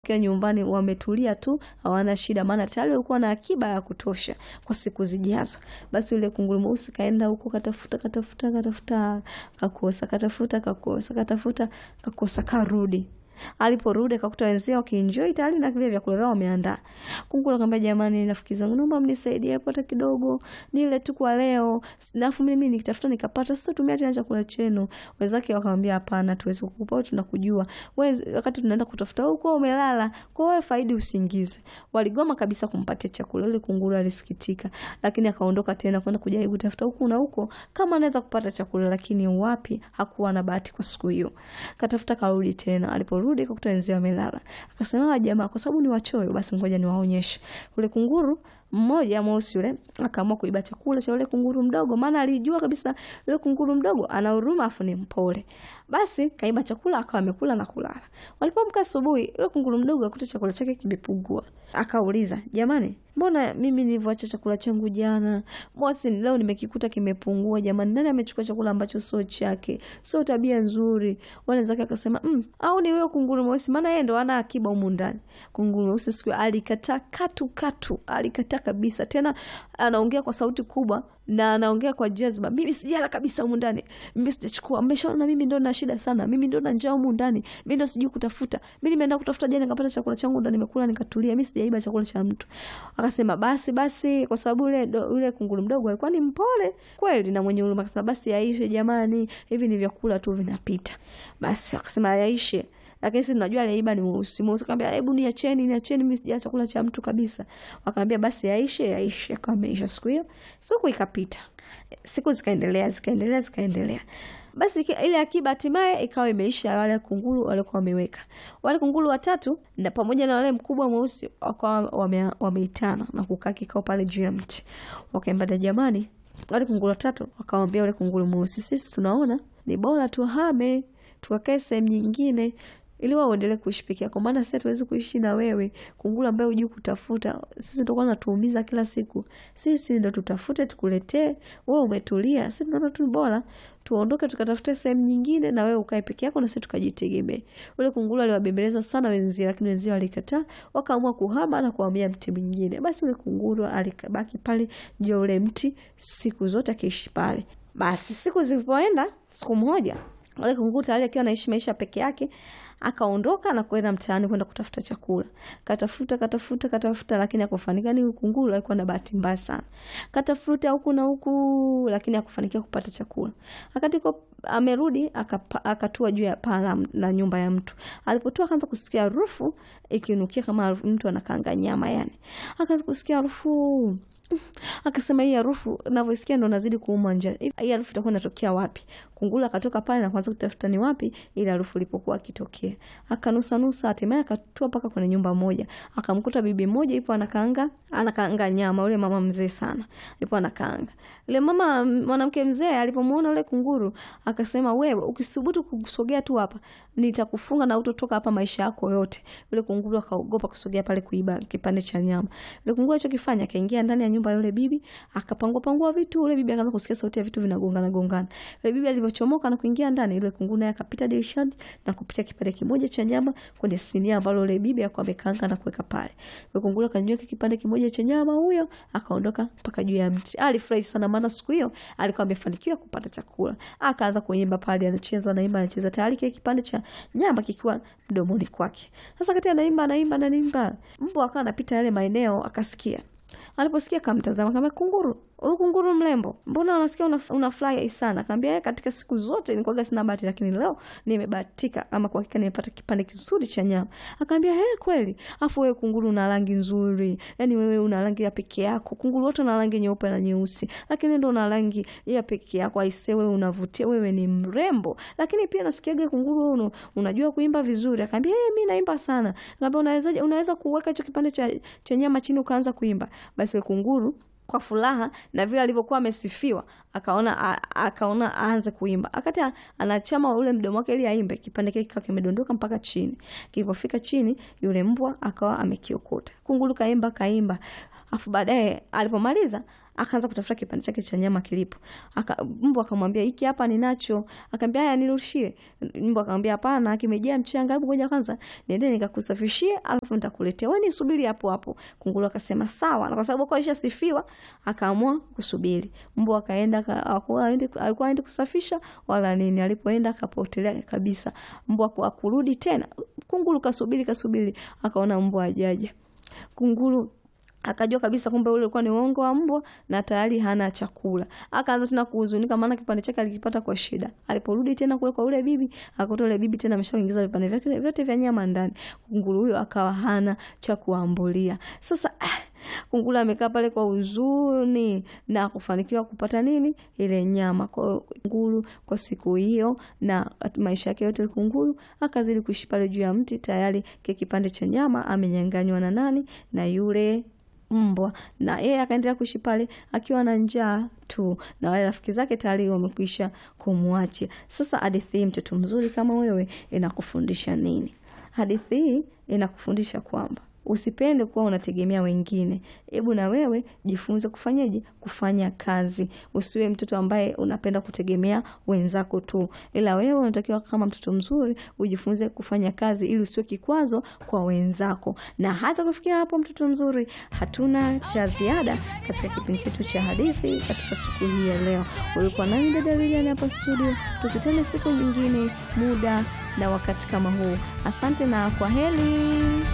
Kwa nyumbani wametulia tu, hawana shida, maana tayari walikuwa na akiba ya kutosha kwa siku zijazo. Basi yule kunguru mweusi kaenda huko, katafuta kakosa, karudi. Aliporudi akakuta wenzao wakienjoy tayari na vile vyakula vyao wameandaa. Kunguru akamwambia, jamani rafiki zangu, naomba mnisaidie hata kidogo, nile tu kwa leo. Alafu mimi nikitafuta nikapata, sio tumia tena chakula chenu. Wenzake wakamwambia, hapana, tuwezi kukupa, tunakujua. Wewe wakati tunaenda kutafuta huko umelala, kwa wewe faidi usingize. Waligoma kabisa kumpatia chakula. Yule kunguru alisikitika, lakini akaondoka tena kwenda kujaribu tafuta huko na huko kama anaweza kupata chakula, lakini wapi, hakuwa na bahati kwa siku hiyo. Katafuta, karudi tena. Aliporudi akakuta wenzao wamelala. Akasema, jamaa, kwa sababu ni wachoyo, basi ngoja niwaonyeshe. Yule kunguru mmoja mweusi yule akaamua kuiba chakula cha yule kunguru mdogo, maana alijua kabisa yule kunguru mdogo ana huruma afu ni mpole. Basi kaiba chakula akawa amekula na kulala. Walipomka asubuhi, yule kunguru mdogo akakuta chakula chake kimepungua. Akauliza, jamani, mbona mimi nilivyoacha chakula changu jana, bosi leo nimekikuta kimepungua? Jamani, nani amechukua chakula ambacho sio chake? Sio tabia nzuri. Wale zake akasema, au ni wewe kunguru mweusi, maana yeye ndo ana akiba humu ndani. Kunguru mweusi siku alikataa katu, alikataa kabisa. Tena anaongea kwa sauti kubwa na anaongea kwa jazba, mimi sijala kabisa humu ndani, mimi sijachukua, mmeshaona mimi ndo na shida sana, mimi ndo na njaa humu ndani, mimi ndo sijui kutafuta, mimi nimeenda kutafuta jana nikapata chakula changu ndo nimekula nikatulia, mimi sijaiba chakula cha mtu. Akasema basi, kwa sababu yule kunguru mdogo alikuwa ni mpole kweli na mwenye huruma, akasema basi yaishe jamani, hivi ni vyakula tu vinapita. Basi akasema yaishe, lakini sisi tunajua aliyeiba ni mweusi. Mweusi akamwambia, hebu niacheni, mimi sija chakula cha mtu kabisa. Wakamwambia basi yaishe. Kama imeisha siku hiyo, siku ikapita. Siku zikaendelea. Basi ile akiba hatimaye ikawa imeisha. Wale kunguru walikuwa wameweka. Wale kunguru watatu na pamoja na wale mkubwa mweusi wakawa wameitana na kukaa kikao pale juu ya mti. Wakaambia, jamani, wale kunguru watatu wakamwambia wale kunguru mweusi, sisi tunaona ni bora tuhame tukakae sehemu nyingine ili wao waendelee kuishi peke yako, maana sisi hatuwezi kuishi na wewe kunguru ambaye hujui kutafuta. Sisi tutakuwa tunatuumiza kila siku. Sisi ndio tutafute tukuletee, wewe umetulia. Sisi tunaona tu bora tuondoke tukatafute sehemu nyingine na wewe ukae peke yako na sisi tukajitegemee. Wale kunguru aliwabembeleza sana wenzao, lakini wenzao walikataa, wakaamua kuhama na kuhamia mti mwingine. Basi yule kunguru alikabaki pale juu ule mti siku zote akiishi pale. Basi siku zilipoenda, siku moja wale kunguru tayari akiwa anaishi maisha peke yake, akaondoka na kwenda mtaani kwenda kutafuta chakula. Katafuta lakini hakufanikiwa. Ni kunguru alikuwa na bahati mbaya sana. Katafuta huku na huku lakini hakufanikiwa kupata chakula. Wakati amerudi akatua juu ya paa la nyumba ya mtu. Alipotua akaanza kusikia harufu ikinukia kama mtu anakaanga nyama yani. Akaanza kusikia harufu. Akasema, hii harufu ninavyosikia ndo nazidi kuuma njaa. Hii harufu itakuwa inatokea wapi? Kunguru akatoka pale na kuanza kutafuta ni wapi ile harufu ilipokuwa ikitokea. Akanusa hatimaye akatua paka kwenye nyumba moja. Akamkuta bibi moja ipo anakaanga nyama. Yule mama mzee sana ipo anakaanga. Yule mama mwanamke mzee alipomuona yule kunguru akasema, wewe ukisubutu kusogea tu hapa nitakufunga na utotoka hapa maisha yako yote. Yule kunguru akaogopa kusogea pale kuiba kipande cha nyama. Yule kunguru alichokifanya, akaingia ndani ya nyumba yule bibi, akapangua vitu. Yule bibi akaanza kusikia sauti ya vitu vinagongana. Yule bibi alipochomoka na kuingia ndani, yule kunguru naye akapita dirishani na kupita kipande kimoja cha nyama kwenye sinia ambalo yule bibi alikuwa amekaanga na kuweka pale. Yule kunguru akanywa kipande kimoja cha nyama huyo, akaondoka mpaka juu ya mti. Alifurahi sana maana siku hiyo alikuwa amefanikiwa kupata chakula. Akaanza kuimba pale, anacheza tayari kile kipande cha nyama kikiwa mdomoni kwake. Sasa kati anaimba, mbwa akawa anapita yale maeneo akasikia. Aliposikia akamtazama, kama kunguru mlembo, mbona unasikia unafurahi sana? Akamwambia, katika siku zote nilikuwa sina bahati, lakini leo nimebahatika, ama kwa hakika nimepata kipande kizuri cha nyama. Akamwambia, kweli? Afu wewe kunguru una rangi nzuri, yani wewe una rangi ya pekee yako. Kunguru wote una rangi nyeupe na nyeusi, lakini ndio una rangi ya pekee yako. Aisee, wewe unavutia, wewe ni mrembo. Lakini pia nasikiaga kunguru unajua kuimba vizuri. Akamwambia, mimi naimba sana. Akamwambia, unaweza kuweka hicho kipande cha nyama chini ukaanza kuimba? Basi wewe kunguru kwa furaha na vile alivyokuwa amesifiwa, akaona aanze kuimba. Akati anachama ule mdomo wake ili aimbe, kipande kile kikawa kimedondoka mpaka chini. Kilipofika chini, yule mbwa akawa amekiokota. Kunguru kaimba. Afu baadaye alipomaliza akaanza kutafuta kipande chake cha nyama kilipo. Mbwa akamwambia hiki hapa ninacho. Akamwambia haya nirushie. Mbwa akamwambia hapana, kimejaa mchanga, hebu ngoja kwanza niende nikakusafishie alafu nitakuletea. Wewe nisubiri hapo hapo. Kunguru akasema sawa, na kwa sababu kwa isha sifiwa akaamua kusubiri. Mbwa akaenda, alikuwa aende kusafisha wala nini, alipoenda akapotelea kabisa. Mbwa hakurudi tena. Kunguru kasubiri akaona mbwa hajaja. Kunguru akajua kabisa kumbe ule ulikuwa ni uongo wa mbwa na tayari hana chakula. Akaanza tena kuhuzunika maana kipande chake alikipata kwa shida. Aliporudi tena kule kwa ule bibi, akakuta ule bibi tena ameshaingiza vipande vyake vyote vya nyama ndani. Kunguru huyo akawa hana cha kuambulia. Sasa kunguru amekaa pale kwa huzuni na kufanikiwa kupata nini? Ile nyama. Kwa kunguru kwa siku hiyo na maisha yake yote kunguru akazidi kuishi pale juu ya mti, tayari kipande cha nyama amenyang'anywa na nani? Na yule mbwa. Na yeye akaendelea kuishi pale akiwa na njaa tu, na wale rafiki zake tayari wamekwisha kumwacha. Sasa hadithi hii, mtoto mzuri kama wewe, inakufundisha nini? Hadithi hii inakufundisha kwamba usipende kuwa unategemea wengine. Hebu na wewe jifunze kufanyaje? Kufanya kazi. Usiwe mtoto ambaye unapenda kutegemea wenzako tu. Ila wewe unatakiwa kama mtoto mzuri ujifunze kufanya kazi ili usiwe kikwazo kwa wenzako. Na hata kufikia hapo, mtoto mzuri, hatuna cha ziada katika kipindi chetu cha hadithi katika siku hii ya leo. Ulikuwa nami dada Lilian hapa studio. Tukutane siku nyingine, muda na wakati kama huu. Asante na kwaheri.